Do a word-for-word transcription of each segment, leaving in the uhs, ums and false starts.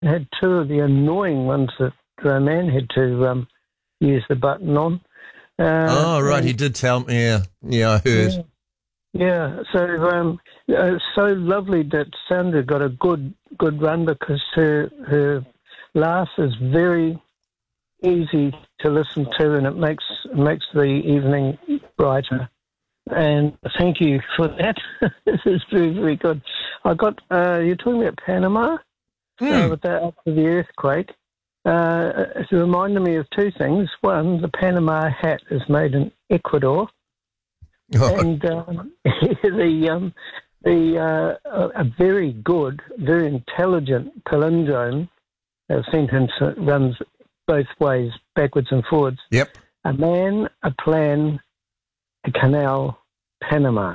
had two of the annoying ones that Roman had to um, use the button on. Uh, oh, right, and, he did tell me. Yeah, yeah, I heard. Yeah, yeah. so um, uh, so lovely that Sandra got a good good run because her, her laugh is very easy to listen to, and it makes makes the evening brighter. And thank you for that. This is very, very good. I got, uh, you're talking about Panama Mm. uh, with that after the earthquake. Uh, it reminded me of two things. One, the Panama hat is made in Ecuador, Oh, and um, the um, the uh, a, a very good, very intelligent palindrome uh, sentence that runs both ways, backwards and forwards. yep. A man, a plan, a canal, Panama.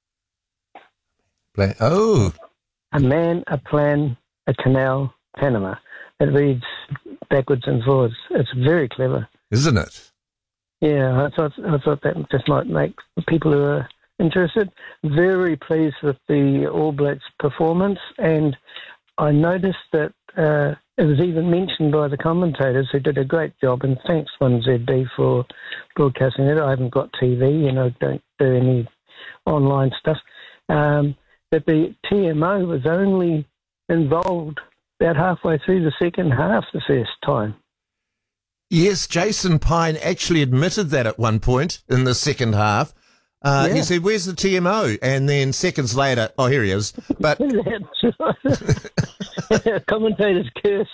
Play- Oh, A man, a plan, a canal, Panama. It reads backwards and forwards. It's very clever. isn't it? Yeah, I thought I thought that just might make people who are interested. Very pleased with the All Blacks performance, and I noticed that uh, it was even mentioned by the commentators who did a great job. And thanks, one Z B, for broadcasting it. I haven't got T V, you know, don't do any online stuff. Um, that the T M O was only involved about halfway through the second half the first time. Yes, Jason Pine actually admitted that at one point in the second half. Uh, Yeah. He said, "Where's the T M O?" And then seconds later, oh, here he is. But That's right. Commentators curse.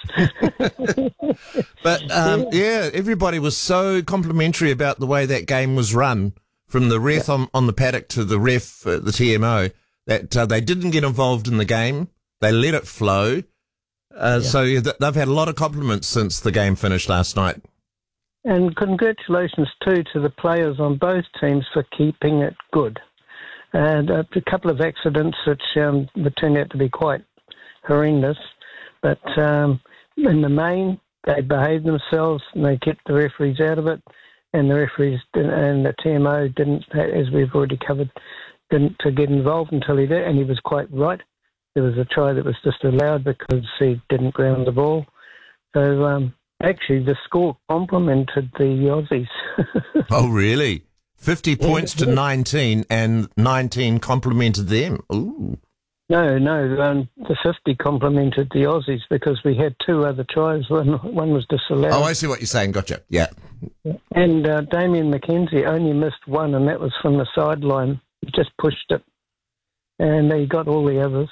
but um, yeah, everybody was so complimentary about the way that game was run, from the ref on, on the paddock to the ref, uh, the T M O, that uh, they didn't get involved in the game. They let it flow. Uh, Yeah. So yeah, th- they've had a lot of compliments since the game finished last night. And congratulations, too, to the players on both teams for keeping it good. And uh, a couple of accidents which um, would turn out to be quite horrendous. But um, in the main, they behaved themselves and they kept the referees out of it. And the referees didn't, and the T M O didn't, as we've already covered, didn't to get involved until he did. And he was quite right. There was a try that was disallowed because he didn't ground the ball. So, um, actually, the score complimented the Aussies. Oh, really? fifty points to nineteen, and nineteen complimented them. Ooh. no, no, um, the fifty complimented the Aussies because we had two other tries. One, one was disallowed. Oh, I see what you're saying. Gotcha. Yeah. And uh, Damien McKenzie only missed one, and that was from the sideline. He just pushed it, and he got all the others.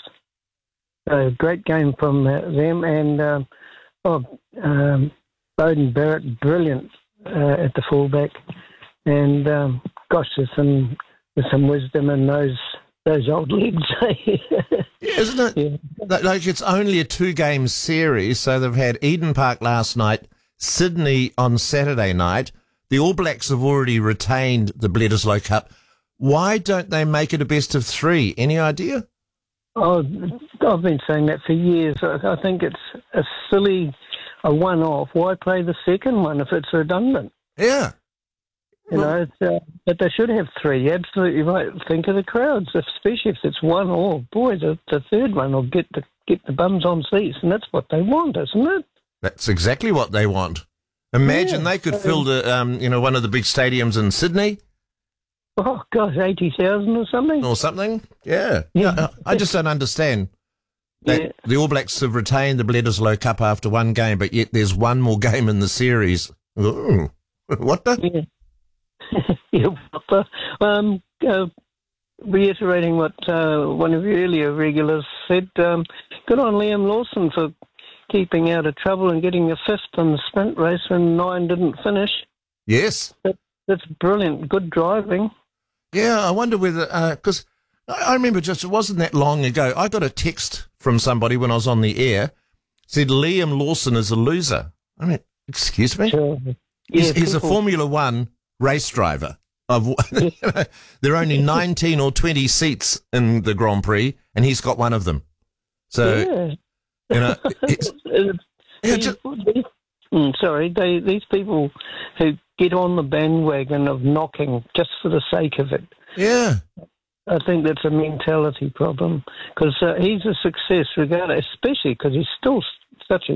So great game from uh, them. And um, oh, um, Bowden Barrett, brilliant uh, at the fullback. And um, gosh, there's some there's some wisdom in those those old legs. Yeah, isn't it? Yeah. Like, like it's only a two-game series, so they've had Eden Park last night, Sydney on Saturday night. The All Blacks have already retained the Bledisloe Cup. Why don't they make it a best of three? Any idea? Oh, I've been saying that for years. I, I think it's a silly, a one-off. Why play the second one if it's redundant? Yeah. You know, it's, uh, but they should have three. You're absolutely right. Think of the crowds, especially if it's one or boy, the, the third one will get the get the bums on seats, and that's what they want, isn't it? That's exactly what they want. Imagine Yeah, they could so- fill the, um, you know, one of the big stadiums in Sydney Oh gosh, eighty thousand or something. or something. Yeah. Yeah. I just don't understand that Yeah. the All Blacks have retained the Bledisloe Cup after one game, but yet there's one more game in the series. Ooh. What the? Yeah. Yeah, what the- um, uh, reiterating what uh, one of your earlier regulars said, um, good on Liam Lawson for keeping out of trouble and getting a fifth in the sprint race when nine didn't finish. Yes. That, that's brilliant. Good driving. Yeah, I wonder whether, because I I remember just, it wasn't that long ago, I got a text from somebody when I was on the air, said Liam Lawson is a loser. I mean, excuse me? Sure. He's, Yeah, he's a people- Formula One race driver. Of, you know, there are only nineteen or twenty seats in the Grand Prix, and he's got one of them. So, Yeah. you know, it's, It's- yeah, these- ju- these- mm, sorry, they, these people who get on the bandwagon of knocking just for the sake of it, yeah, I think that's a mentality problem because uh, he's a success regardless, especially because he's still such a